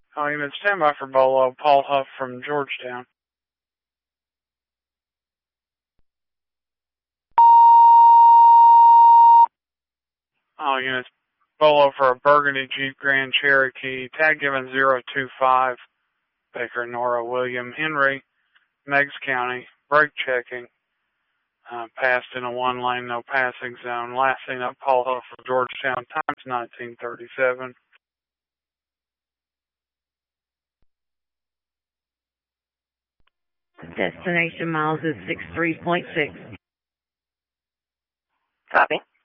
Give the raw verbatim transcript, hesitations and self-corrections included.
Oh, unit standby for Bolo. Paul Huff from Georgetown. Oh, units Bolo for a Burgundy Jeep Grand Cherokee. Tag given zero two five. Baker Nora William Henry, Meigs County. Brake checking. Uh, passed in a one lane, no passing zone. Last seen up Paul Huff from Georgetown. Times nineteen thirty-seven. Destination miles is six three point six. Copy.